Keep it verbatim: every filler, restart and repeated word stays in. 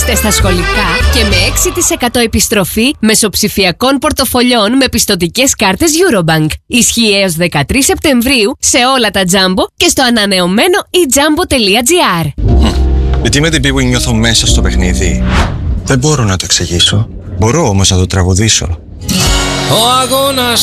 Παίξτε στα σχολικά και με έξι τοις εκατό επιστροφή μεσοψηφιακών πορτοφολιών με πιστωτικές κάρτες Eurobank. Ισχύει έως δεκατρείς Σεπτεμβρίου σε όλα τα Jumbo και στο ανανεωμένο e jumbo τελεία gr. Γιατί με την πίγου νιώθω μέσα στο παιχνίδι. Δεν μπορώ να το εξηγήσω. Μπορώ όμως να το τραγουδήσω. Ο αγώνας